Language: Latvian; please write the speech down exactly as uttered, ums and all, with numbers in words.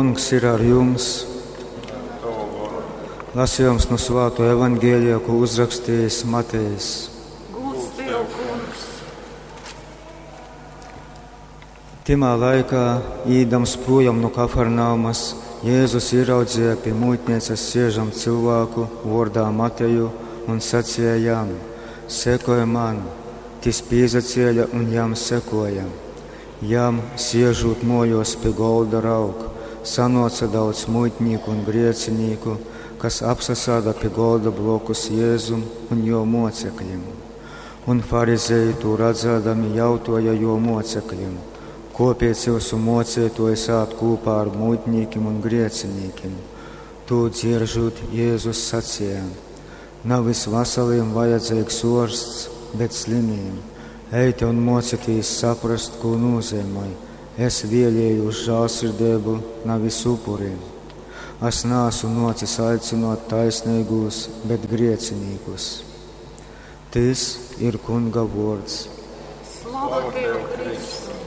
Kungs ir ar jums. Lasījums no Svēto evaņģēlija, ko uzrakstījis Matejs. Gūts Tev, Kungs. Timā laikā, īdams projām no Kafarnaumas, Jēzus ieraudzīja pie muitnieces sēžam cilvēku vārdā Mateju un sacīja jām: sekoja man. Tis piezacēla un jām sekoja. Jām sēžot mojos pie golda raug, sanāca daudz muitnieku un griecinīku, kas apsasāda pie golda blokus Jēzum un jo mocekļiem. Un farizēji to redzēdami jautāja jo mocekļiem: kāpēc jūsu mocētojs āt kopā ar muitniekiem un griecinīkiem? To dzirdzot, Jēzus sacīja: nav visveseliem vajadzīgs ārsts, bet slimiem. Eite un mocieties saprast, ko nozīmē: es vēlēju uz žēlsirdību, nevis upuriem. Es neesmu nocis aicinot taisnīgus, bet griecinīgus. Tas ir Kunga vārds. Slava Tev, Kristus!